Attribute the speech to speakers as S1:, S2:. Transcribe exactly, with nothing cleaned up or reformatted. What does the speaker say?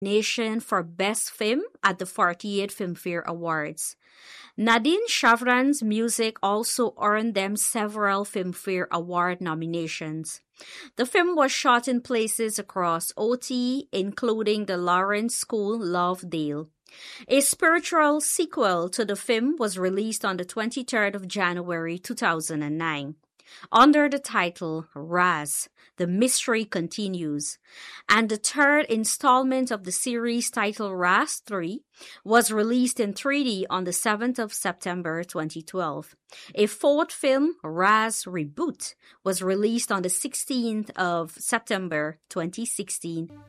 S1: nomination for Best Film at the forty-eighth Filmfare Awards. Nadine Chavran's music also earned them several Filmfare Award nominations. The film was shot in places across O T, including the Lawrence School, Lovedale. A spiritual sequel to the film was released on the twenty-third of January two thousand nine. Under the title Raz, The Mystery Continues, and the third installment of the series titled Raz three was released in three D on the seventh of September twenty twelve. A fourth film, Raz Reboot, was released on the sixteenth of September twenty sixteen.